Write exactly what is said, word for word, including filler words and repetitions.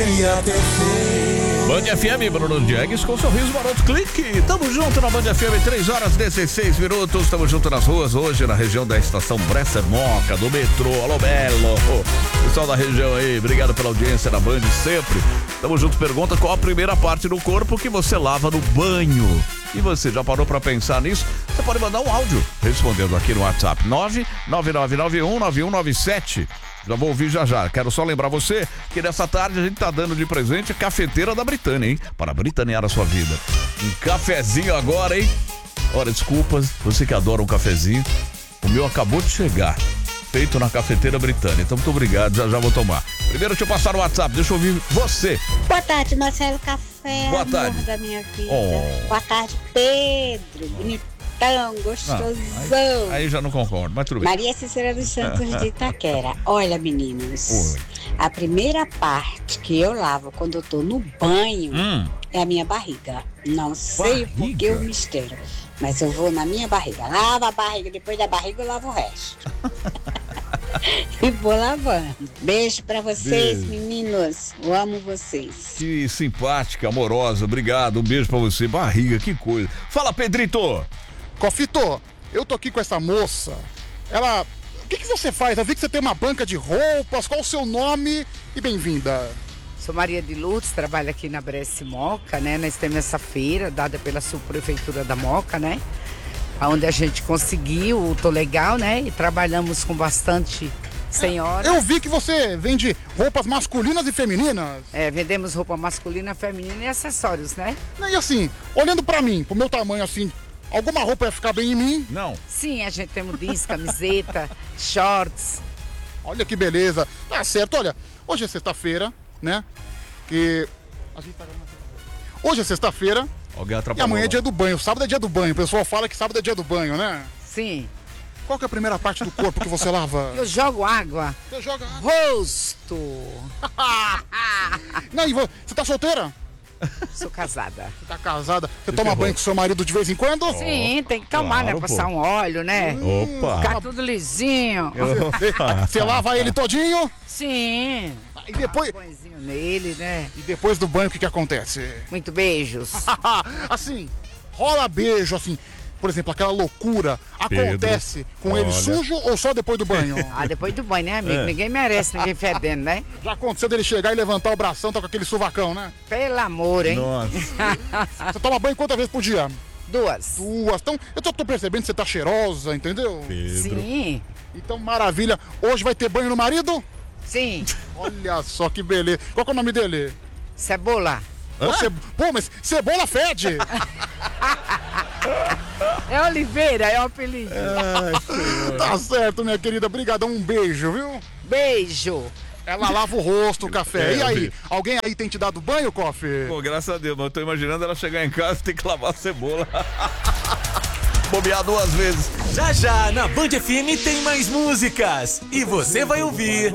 Band F M, Bruno Diegues com sorriso maroto, clique. Tamo junto na Band F M, três horas e dezesseis minutos. Tamo junto nas ruas hoje, na região da estação Bresser Moca, do metrô. Alô, Belo. Pessoal da região aí, obrigado pela audiência na Band sempre. Tamo junto, pergunta qual a primeira parte do corpo que você lava no banho. E você já parou pra pensar nisso? Você pode mandar um áudio respondendo aqui no WhatsApp nove nove nove nove um nove um nove sete. Já vou ouvir já já. Quero só lembrar você que nessa tarde a gente tá dando de presente a cafeteira da Britânia, hein? Para britanear a sua vida. Um cafezinho agora, hein? Olha, desculpas, você que adora um cafezinho. O meu acabou de chegar. Feito na cafeteira Britânia. Então, muito obrigado, já já vou tomar. Primeiro, deixa eu passar o WhatsApp, deixa eu ouvir você. Boa tarde, Marcelo Café. Boa tarde. Amor da minha vida. Oh. Boa tarde, Pedro. Bonitão, gostosão. Ah, aí, aí já não concordo, mas tudo bem. Maria Cícera dos Santos de Itaquera. Olha, meninos, Oi. a primeira parte que eu lavo quando eu tô no banho Hum. é a minha barriga. Não sei Barriga? por que o mistério, mas eu vou na minha barriga. Lavo a barriga, depois da barriga eu lavo o resto. E vou lavando. Beijo pra vocês, Beijo. meninos. Eu amo vocês. Que simpática, amorosa, obrigado, um beijo pra você. Barriga, que coisa. Fala, Pedrito. Cofito, eu tô aqui com essa moça. Ela... O que, que você faz? Eu vi que você tem uma banca de roupas. Qual o seu nome? E bem-vinda. Sou Maria de Lourdes, trabalho aqui na Bresser Moca, né? Nós temos essa feira dada pela subprefeitura da Moca, né? Onde a gente conseguiu o Tô Legal, né? E trabalhamos com bastante senhoras. Eu vi que você vende roupas masculinas e femininas. É, vendemos roupa masculina, feminina e acessórios, né? E assim, olhando pra mim, pro meu tamanho assim, alguma roupa ia ficar bem em mim? Não. Sim, a gente tem jeans, camiseta, shorts. Olha que beleza. Tá certo, olha, hoje é sexta-feira, né? Que... A gente tá gravando na sexta-feira. Hoje é sexta-feira. Alguém E atrapalhou. amanhã é dia do banho, sábado é dia do banho. O pessoal fala que sábado é dia do banho, né? Sim. Qual que é a primeira parte do corpo que você lava? Eu jogo água. Você joga água. Rosto. Não, e vo- você tá solteira? Sou casada. Você tá casada? Você Que toma ferrou. banho com seu marido de vez em quando? Sim, tem que tomar, claro, né? Passar pô. um óleo, né? Opa. Ficar tudo lisinho. Você lava ele todinho? Sim. E depois, Um banhozinho nele, né? e depois do banho o que que acontece? Muito beijos. Assim, rola beijo, assim. Por exemplo, aquela loucura acontece com ele olha. sujo ou só depois do banho? Ah, depois do banho, né, amigo? É. Ninguém merece, ninguém fedendo, né? Já aconteceu dele chegar e levantar o bração, tá com aquele suvacão, né? Pelo amor, hein? Nossa. Você toma banho quantas vezes por dia? Duas. Duas. Então, eu tô, tô percebendo que você tá cheirosa, entendeu? Pedro. Sim, Então, maravilha. Hoje vai ter banho no marido? sim. Olha só que beleza. Qual que é o nome dele? Cebola. Você... Pô, mas cebola fede. É Oliveira, é o apelido. Tá certo, minha querida. Obrigadão, um beijo, viu? Beijo. Ela lava o rosto, o café. É, E eu aí, vi. alguém aí tem te dado banho, Coffee? Pô, graças a Deus, mas eu tô imaginando ela chegar em casa e ter que lavar a cebola. Bobear duas vezes. Já já na Band F M tem mais músicas e você vai ouvir